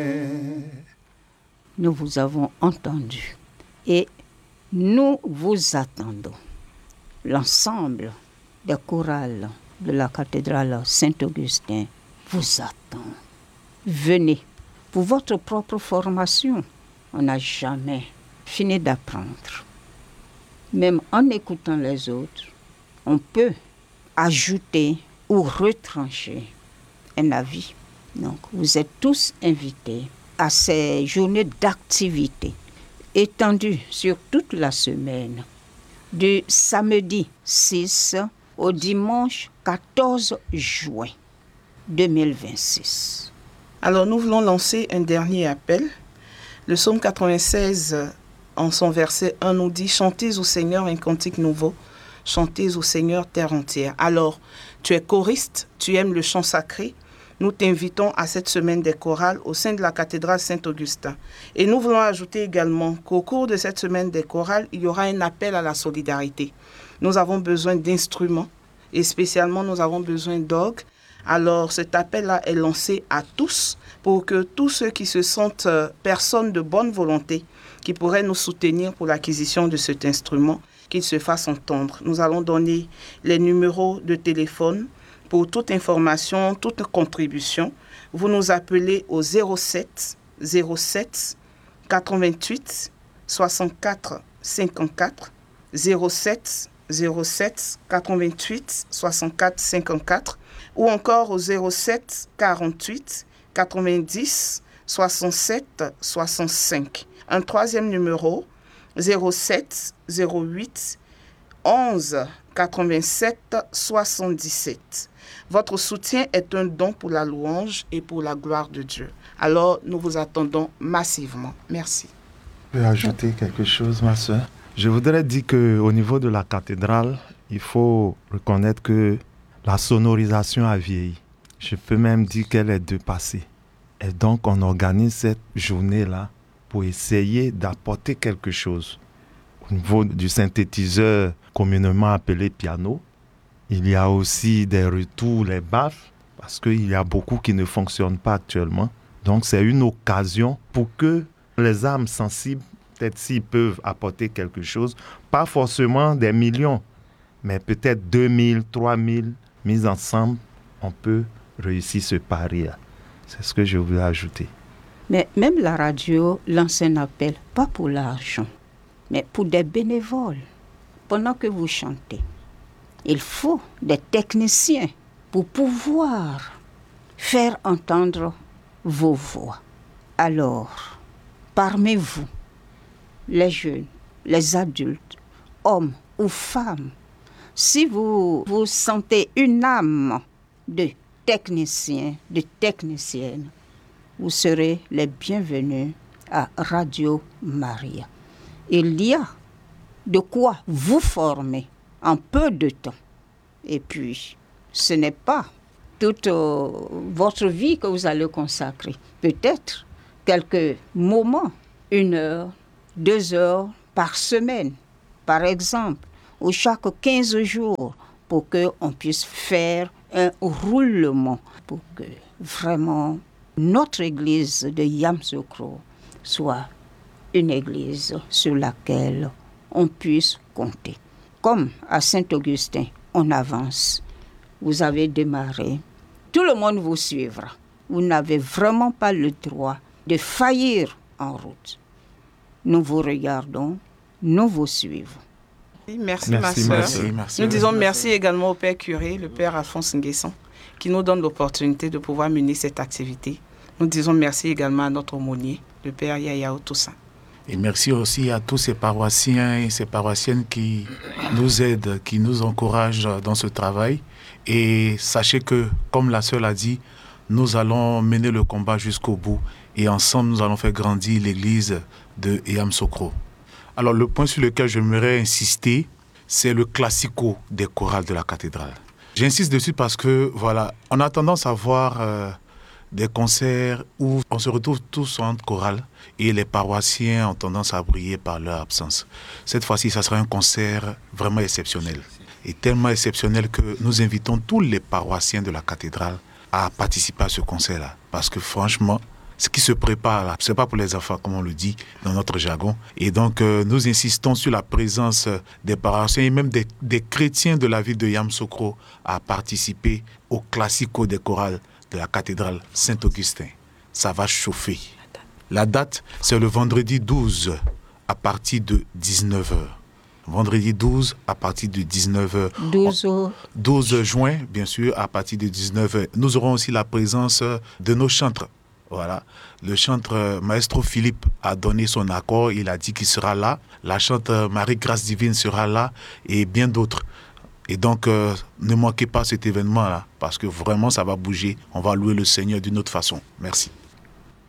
Nous vous avons entendu et nous vous attendons. L'ensemble des chorales de la cathédrale Saint-Augustin vous attend. Venez pour votre propre formation. On n'a jamais fini d'apprendre. Même en écoutant les autres, on peut ajouter ou retrancher un avis. Donc, vous êtes tous invités à ces journées d'activité étendues sur toute la semaine, du samedi 6 au dimanche 14 juin 2026. Alors, nous voulons lancer un dernier appel. Le psaume 96, en son verset 1, nous dit « Chantez au Seigneur un cantique nouveau, chantez au Seigneur terre entière ». Alors, tu es choriste, tu aimes le chant sacré. Nous t'invitons à cette semaine des chorales au sein de la cathédrale Saint-Augustin. Et nous voulons ajouter également qu'au cours de cette semaine des chorales, il y aura un appel à la solidarité. Nous avons besoin d'instruments et spécialement nous avons besoin d'orgues. Alors cet appel-là est lancé à tous pour que tous ceux qui se sentent personnes de bonne volonté, qui pourraient nous soutenir pour l'acquisition de cet instrument, qu'ils se fassent entendre. Nous allons donner les numéros de téléphone. Pour toute information, toute contribution, vous nous appelez au 07 07 88 64 54 07 07 88 64 54 ou encore au 07 48 90 67 65. Un troisième numéro, 07 08 11 87 77. Votre soutien est un don pour la louange et pour la gloire de Dieu. Alors, nous vous attendons massivement. Merci. Je peux ajouter quelque chose, ma soeur. Je voudrais dire qu'au niveau de la cathédrale, il faut reconnaître que la sonorisation a vieilli. Je peux même dire qu'elle est dépassée. Et donc, on organise cette journée-là pour essayer d'apporter quelque chose. Au niveau du synthétiseur communément appelé piano, il y a aussi des retours, les baffes, parce qu'il y a beaucoup qui ne fonctionnent pas actuellement. Donc, c'est une occasion pour que les âmes sensibles, peut-être s'ils peuvent apporter quelque chose, pas forcément des millions, mais peut-être 2000, 3000 mis ensemble, on peut réussir ce pari-là. C'est ce que je voulais ajouter. Mais même la radio lance un appel, pas pour l'argent, mais pour des bénévoles. Pendant que vous chantez, il faut des techniciens pour pouvoir faire entendre vos voix. Alors, parmi vous, les jeunes, les adultes, hommes ou femmes, si vous sentez une âme de technicien, de technicienne, vous serez les bienvenus à Radio Maria. Il y a de quoi vous former en peu de temps. Et puis, ce n'est pas toute votre vie que vous allez consacrer. Peut-être quelques moments, 1 heure, 2 heures par semaine, par exemple, ou chaque 15 jours, pour qu'on puisse faire un roulement, pour que vraiment notre église de Yamoussoukro soit une église sur laquelle on puisse compter. Comme à Saint-Augustin, on avance. Vous avez démarré. Tout le monde vous suivra. Vous n'avez vraiment pas le droit de faillir en route. Nous vous regardons, nous vous suivons. Merci ma sœur. Nous disons merci également au Père curé, le Père Alphonse Nguesson, qui nous donne l'opportunité de pouvoir mener cette activité. Nous disons merci également à notre aumônier, le Père Yaya Toussaint. Et merci aussi à tous ces paroissiens et ces paroissiennes qui nous aident, qui nous encouragent dans ce travail. Et sachez que, comme la sœur l'a dit, nous allons mener le combat jusqu'au bout. Et ensemble, nous allons faire grandir l'église de Yamoussoukro. Alors, le point sur lequel j'aimerais insister, c'est le classico des chorales de la cathédrale. J'insiste dessus parce que, voilà, on a tendance à voir des concerts où on se retrouve tous en chorale et les paroissiens ont tendance à briller par leur absence. Cette fois-ci, ça sera un concert vraiment exceptionnel. Et tellement exceptionnel que nous invitons tous les paroissiens de la cathédrale à participer à ce concert-là. Parce que franchement, ce qui se prépare là, c'est pas pour les enfants comme on le dit dans notre jargon. Et donc nous insistons sur la présence des paroissiens et même des chrétiens de la ville de Yamoussoukro à participer au classico des chorales de la cathédrale Saint-Augustin. Ça va chauffer. La date, c'est le vendredi 12 à partir de 19h. Vendredi 12 à partir de 19h. 12 juin, bien sûr, à partir de 19h. Nous aurons aussi la présence de nos chantres. Voilà. Le chantre Maestro Philippe a donné son accord. Il a dit qu'il sera là. La chantre Marie-Grâce Divine sera là et bien d'autres. Et donc, ne manquez pas cet événement-là parce que vraiment, ça va bouger. On va louer le Seigneur d'une autre façon. Merci.